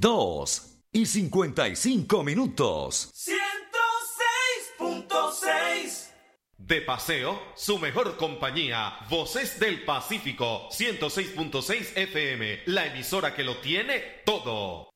2:55. 106.6. De paseo, su mejor compañía. Voces del Pacífico, 106.6 FM, la emisora que lo tiene todo.